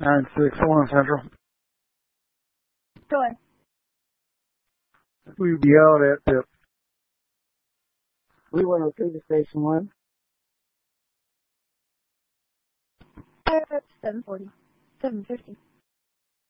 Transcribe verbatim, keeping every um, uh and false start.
nine six one Central. Go ahead. We'd be out at the three one oh three to station one. seven forty. seven fifty.